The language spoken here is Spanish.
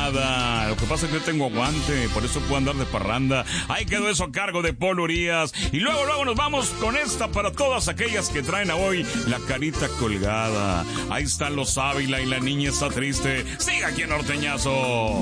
nada. Lo que pasa es que yo tengo aguante, por eso puedo andar de parranda. Ahí quedó eso a cargo de Polo Urias. Y luego nos vamos con esta para todas aquellas que traen a hoy la carita colgada. Ahí están los Ávila y la niña está triste. Siga aquí en Norteñazo.